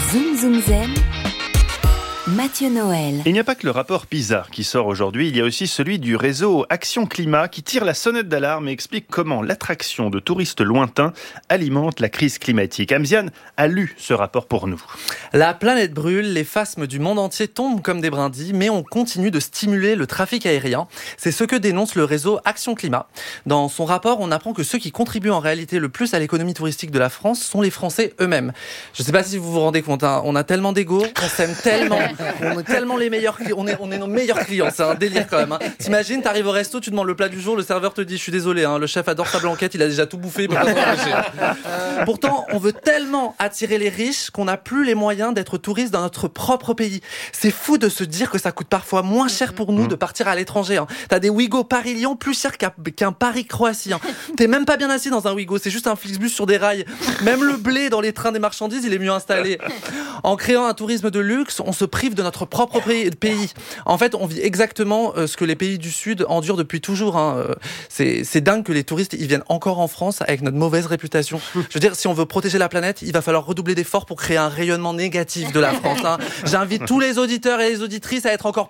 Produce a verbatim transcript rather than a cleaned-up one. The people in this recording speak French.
Zoom Zoom Zen, Mathieu Noël. Il n'y a pas que le rapport PISA qui sort aujourd'hui, il y a aussi celui du réseau Action Climat qui tire la sonnette d'alarme et explique comment l'attraction de touristes lointains alimente la crise climatique. Amziane a lu ce rapport pour nous. La planète brûle, les phasmes du monde entier tombent comme des brindilles, mais on continue de stimuler le trafic aérien. C'est ce que dénonce le réseau Action Climat. Dans son rapport, on apprend que ceux qui contribuent en réalité le plus à l'économie touristique de la France sont les Français eux-mêmes. Je ne sais pas si vous vous rendez compte, hein, on a tellement d'ego, on s'aime tellement, on est tellement les meilleurs clients, on est, on est nos meilleurs clients, c'est un délire quand même. Hein. T'imagines, t'arrives au resto, tu demandes le plat du jour, le serveur te dit « je suis désolé, hein, le chef adore sa blanquette, il a déjà tout bouffé, il peut pas s'en empêcher. » Pourtant, on veut tellement attirer les riches qu'on n'a plus les moyens d'être touristes dans notre propre pays. C'est fou de se dire que ça coûte parfois moins cher pour nous de partir à l'étranger. Hein. T'as des Ouigo Paris-Lyon plus cher qu'un, qu'un Paris-Croatie. Hein. T'es même pas bien assis dans un Ouigo, c'est juste un Flixbus sur des rails. Même le blé dans les trains des marchandises, il est mieux installé. En créant un tourisme de luxe, on se prive de notre propre pays. En fait, on vit exactement ce que les pays du Sud endurent depuis toujours. Hein. C'est, c'est dingue que les touristes ils viennent encore en France avec notre mauvaise réputation. Je veux dire, si on veut protéger la planète, il va falloir redoubler d'efforts pour créer un rayonnement négatif de la France. Hein. J'invite tous les auditeurs et les auditrices à être encore